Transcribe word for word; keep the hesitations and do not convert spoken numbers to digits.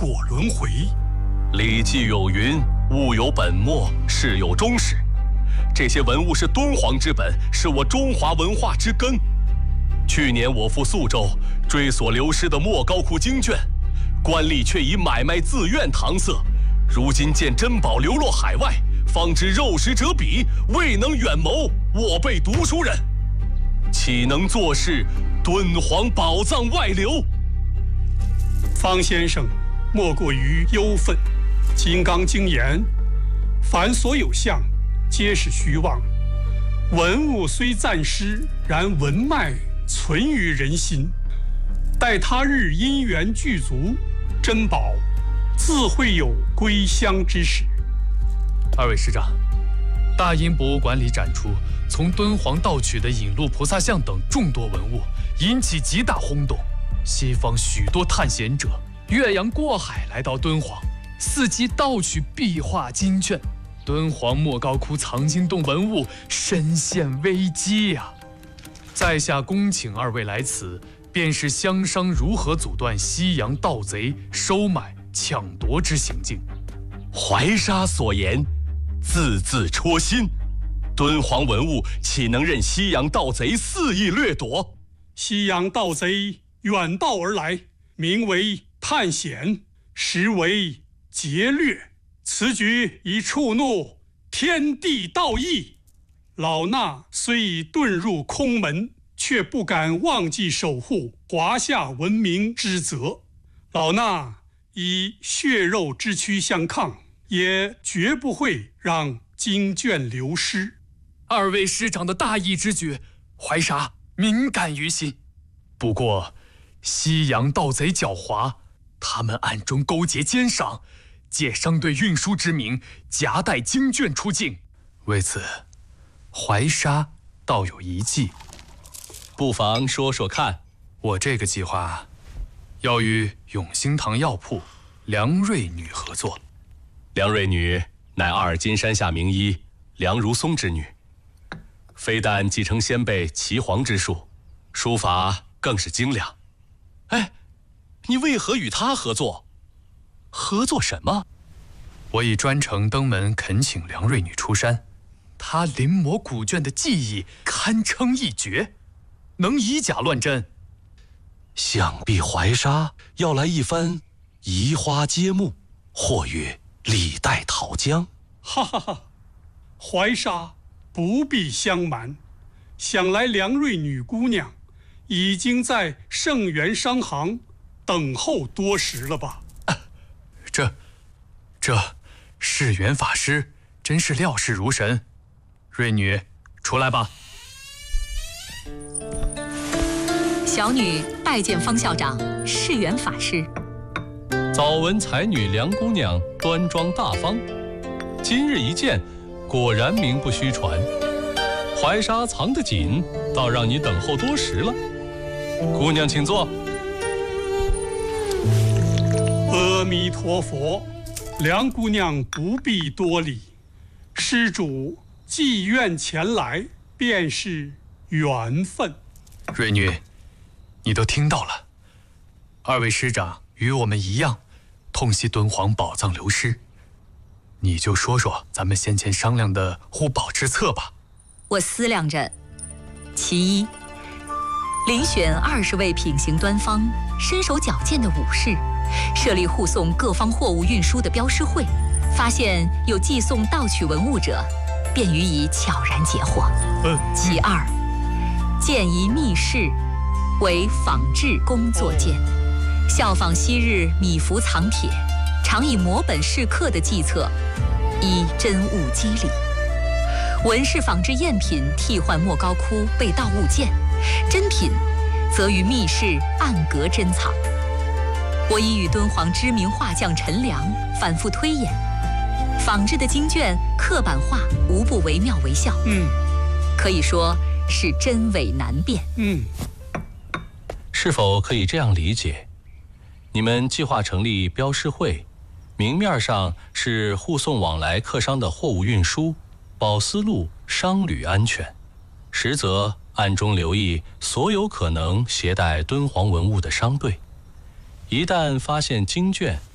果轮回。 《礼记》有云：“物有本末，事有终始。”这些文物是敦煌之本，是我中华文化之根。去年我赴宿州，追索流失的莫高窟经卷，官吏却以买卖自愿搪塞。如今见珍宝流落海外，方知肉食者鄙，未能远谋，我辈读书人岂能坐视敦煌宝藏外流？ 方先生莫过于忧愤。《金刚经》言：“凡所有相，皆是虚妄。文物虽暂失，然文脉存于人心。待他日因缘具足，珍宝自会有归乡之时。” 二位师长，大英博物馆里展出从敦煌盗取的引路菩萨像等众多文物，引起极大轰动。西方许多探险者越洋过海来到敦煌，伺机盗取壁画金卷。敦煌莫高窟藏经洞文物深陷危机呀、啊！在下恭请二位来此，便是乡商如何阻断西洋盗贼收买抢夺之行径。 怀沙所言，字字戳心。敦煌文物岂能任西洋盗贼肆意掠夺？ 西洋盗贼远道而来，名为探险，实为劫掠。此举已触怒天地道义。老衲虽已遁入空门，却不敢忘记守护华夏文明之责。老衲以血肉之躯相抗，也绝不会让经卷流失。 二位师长的大义之举，怀沙敏感于心。不过，西洋盗贼狡猾，他们暗中勾结奸商，借商队运输之名，夹带经卷出境。为此，怀沙倒有一计， 不妨说说看。 我这个计划，要与永兴堂药铺梁瑞女合作。 梁瑞女乃阿尔金山下名医梁如松之女，非但继承先辈岐黄之术，书法更是精良。哎，你为何与她合作？合作什么？ 我已专程登门恳请梁瑞女出山，她临摹古卷的技艺堪称一绝，能以假乱真。 想必怀沙要来一番移花接木，或曰李代桃僵。 哈哈哈，怀沙不必相瞒，想来梁瑞女姑娘已经在盛元商行等候多时了吧？ 啊、这这世元法师真是料事如神。瑞女，出来吧。 小女拜见方校长，世元法师。 早闻才女梁姑娘端庄大方，今日一见，果然名不虚传。怀沙藏得紧，倒让你等候多时了。姑娘请坐。 阿弥陀佛，梁姑娘不必多礼，施主既愿前来，便是缘分。 瑞女，你都听到了，二位师长与我们一样，痛惜敦煌宝藏流失。你就说说咱们先前商量的护宝之策吧。 我思量着，其一，遴选二十位品行端方、身手矫健的武士，设立护送各方货物运输的标识会，发现有寄送盗取文物者，便予以悄然截获。 嗯。 其二，建一密室，为仿制工作间，效仿昔日米芾藏帖，常以摹本试刻的计策，以真物机理。文饰仿制赝品替换莫高窟被盗物件，真品则于密室暗格珍藏。我已与敦煌知名画匠陈良反复推演，仿制的经卷刻版画无不惟妙惟肖。 嗯， 可以说是真伪难辨。 嗯， 是否可以这样理解？你们计划成立标识会，明面上是护送往来客商的货物运输，保丝路商旅安全，实则暗中留意所有可能携带敦煌文物的商队。一旦发现经卷，